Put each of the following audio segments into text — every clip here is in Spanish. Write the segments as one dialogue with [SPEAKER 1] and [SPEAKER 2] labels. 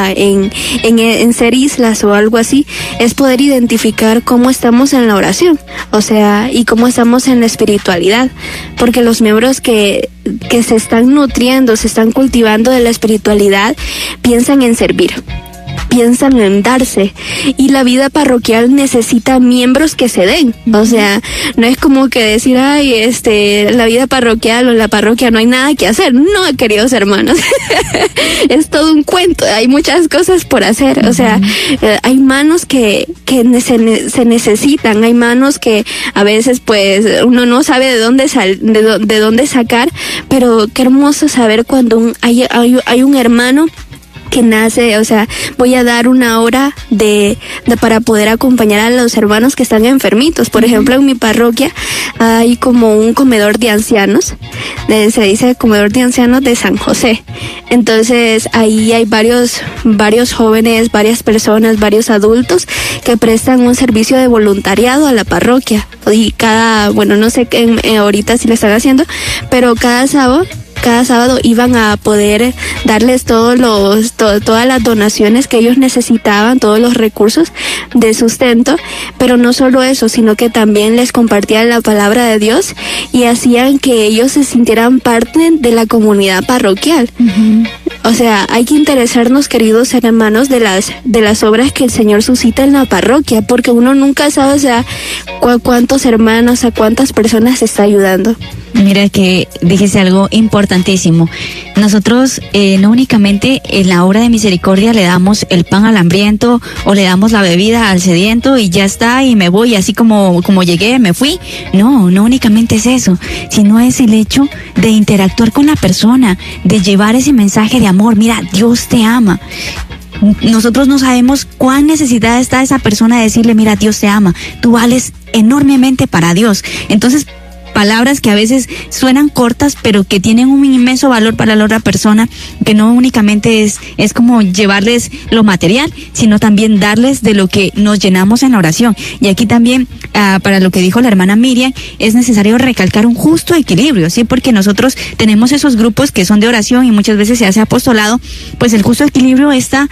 [SPEAKER 1] sea, en ser islas o algo así, es poder identificar cómo estamos en la oración, o sea, y cómo estamos en la espiritualidad, porque los miembros que se están nutriendo, se están cultivando de la espiritualidad, piensan en servir, piensan en darse, y la vida parroquial necesita miembros que se den. O sea, no es como que decir, ay, la vida parroquial o en la parroquia no hay nada que hacer. No, queridos hermanos, es todo un cuento, hay muchas cosas por hacer. O sea, hay manos que se necesitan, hay manos que a veces pues uno no sabe de dónde sacar, pero qué hermoso saber cuando hay un hermano que nace. O sea, voy a dar una hora para poder acompañar a los hermanos que están enfermitos. Por ejemplo, en mi parroquia hay como un comedor de ancianos, se dice comedor de ancianos de San José. Entonces ahí hay varios jóvenes, varias personas, varios adultos que prestan un servicio de voluntariado a la parroquia, y no sé ahorita si lo están haciendo, pero cada sábado iban a poder darles todas las donaciones que ellos necesitaban, todos los recursos de sustento, pero no solo eso, sino que también les compartían la palabra de Dios y hacían que ellos se sintieran parte de la comunidad parroquial. O sea, hay que interesarnos, queridos hermanos, de las obras que el Señor suscita en la parroquia, porque uno nunca sabe, o sea, cuántos hermanos, a cuántas personas se está ayudando.
[SPEAKER 2] Mira que dijiste algo importantísimo. Nosotros no únicamente en la obra de misericordia le damos el pan al hambriento o le damos la bebida al sediento y ya está, y me voy, así como llegué, me fui. No únicamente es eso, sino es el hecho de interactuar con la persona, de llevar ese mensaje de amor. Mira, Dios te ama. Nosotros no sabemos cuán necesidad está esa persona de decirle, mira, Dios te ama, tú vales enormemente para Dios. Entonces, palabras que a veces suenan cortas, pero que tienen un inmenso valor para la otra persona, que no únicamente es como llevarles lo material, sino también darles de lo que nos llenamos en la oración. Y aquí también, para lo que dijo la hermana Miriam, es necesario recalcar un justo equilibrio, ¿sí? Porque nosotros tenemos esos grupos que son de oración y muchas veces se hace apostolado, pues el justo equilibrio está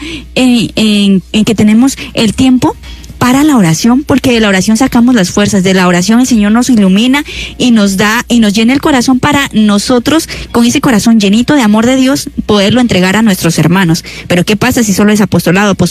[SPEAKER 2] en que tenemos el tiempo para la oración, porque de la oración sacamos las fuerzas, de la oración el Señor nos ilumina y nos da y nos llena el corazón para nosotros, con ese corazón llenito de amor de Dios, poderlo entregar a nuestros hermanos. Pero ¿qué pasa si solo es apostolado? Pues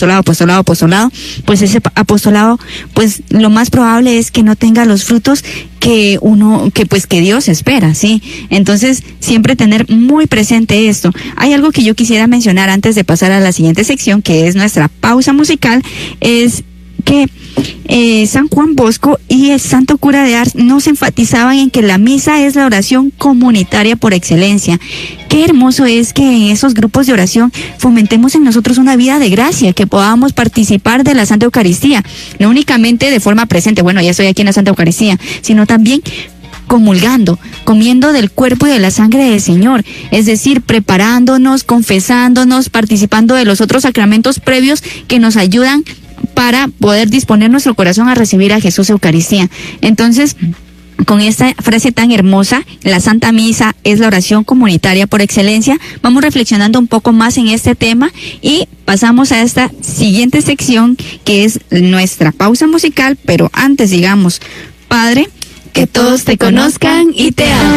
[SPEAKER 2] ese apostolado, pues lo más probable es que no tenga los frutos que Dios espera, ¿sí? Entonces, siempre tener muy presente esto. Hay algo que yo quisiera mencionar antes de pasar a la siguiente sección, que es nuestra pausa musical, es que San Juan Bosco y el Santo Cura de Ars nos enfatizaban en que la misa es la oración comunitaria por excelencia. Qué hermoso es que en esos grupos de oración fomentemos en nosotros una vida de gracia, que podamos participar de la Santa Eucaristía, no únicamente de forma presente, bueno, ya estoy aquí en la Santa Eucaristía, sino también comulgando, comiendo del cuerpo y de la sangre del Señor, es decir, preparándonos, confesándonos, participando de los otros sacramentos previos que nos ayudan para poder disponer nuestro corazón a recibir a Jesús Eucaristía. Entonces, con esta frase tan hermosa, la Santa Misa es la oración comunitaria por excelencia, vamos reflexionando un poco más en este tema y pasamos a esta siguiente sección, que es nuestra pausa musical, pero antes digamos, Padre,
[SPEAKER 1] que todos te conozcan y te amen.